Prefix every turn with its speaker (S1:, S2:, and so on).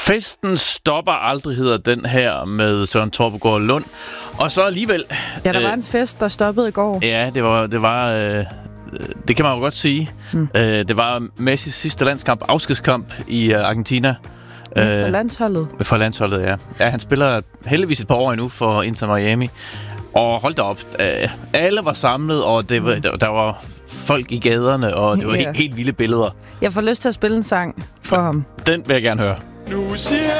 S1: Festen stopper aldrig, hedder den her med Søren Torpegaard Lund. Og så alligevel...
S2: Ja, der var en fest, der stoppede i går.
S1: Ja, det kan man jo godt sige. Det var Messis sidste landskamp, afskedskamp i Argentina.
S2: For landsholdet.
S1: For landsholdet, ja. Ja, han spiller heldigvis et par år endnu for Inter Miami. Og hold da op, alle var samlet, og der var folk i gaderne, og det var helt vilde billeder.
S2: Jeg får lyst til at spille en sang for ham.
S1: Den vil jeg gerne høre.
S3: Nu siger